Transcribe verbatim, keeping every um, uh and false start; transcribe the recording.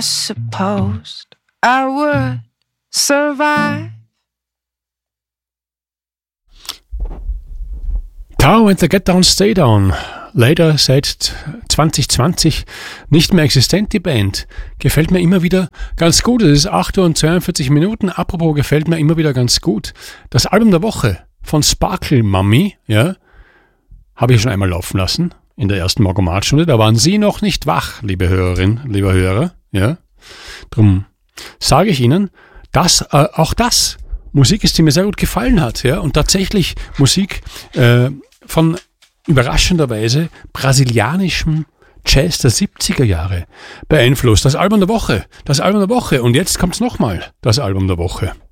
supposed I would survive. Tao and the Get Down Stay Down. Leider seit zwanzig zwanzig nicht mehr existent, die Band. Gefällt mir immer wieder ganz gut. Es ist acht Uhr und zweiundvierzig Minuten. Apropos, gefällt mir immer wieder ganz gut. Das Album der Woche von Sparkle Mummy, ja, habe ich schon einmal laufen lassen in der ersten Morgomat-Stunde. Da waren Sie noch nicht wach, liebe Hörerin, lieber Hörer. Ja. Drum sage ich Ihnen, dass äh, auch das Musik ist, die mir sehr gut gefallen hat. Ja. Und tatsächlich Musik äh, von überraschenderweise brasilianischem Jazz der siebziger Jahre beeinflusst. Das Album der Woche, das Album der Woche. Und jetzt kommt's nochmal, das Album der Woche.